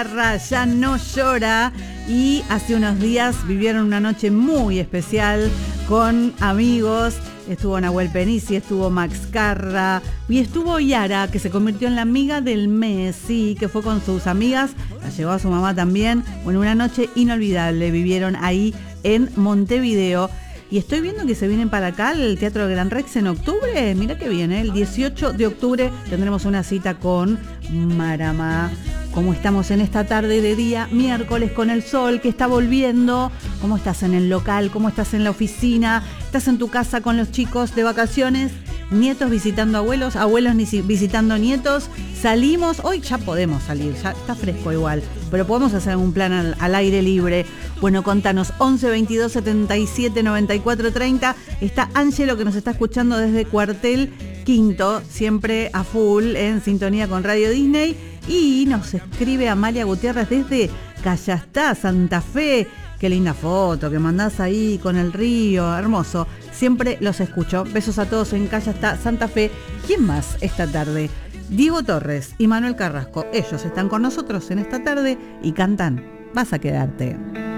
Macarra ya no llora y hace unos días vivieron una noche muy especial con amigos. Estuvo Nahuel Penici, estuvo Max Carra y estuvo Yara, que se convirtió en la amiga del mes, sí, que fue con sus amigas, la llevó a su mamá también. Bueno, una noche inolvidable vivieron ahí en Montevideo. Y estoy viendo que se vienen para acá al Teatro Gran Rex en octubre. Mira que viene, el 18 de octubre tendremos una cita con Maramá. ¿Cómo estamos en esta tarde de día miércoles con el sol que está volviendo? ¿Cómo estás en el local? ¿Cómo estás en la oficina? ¿Estás en tu casa con los chicos de vacaciones? ¿Nietos visitando abuelos? ¿Abuelos visitando nietos? ¿Salimos? Hoy ya podemos salir, ya está fresco igual, pero podemos hacer un plan al aire libre. Bueno, contanos, 11 22 77 94 30. Está Ángelo, que nos está escuchando desde Cuartel Quinto, siempre a full, en sintonía con Radio Disney. Y nos escribe Amalia Gutiérrez desde Callastá, Santa Fe. Qué linda foto que mandás ahí con el río, hermoso. Siempre los escucho. Besos a todos en Callastá, Santa Fe. ¿Quién más esta tarde? Diego Torres y Manuel Carrasco. Ellos están con nosotros en esta tarde y cantan Vas a quedarte.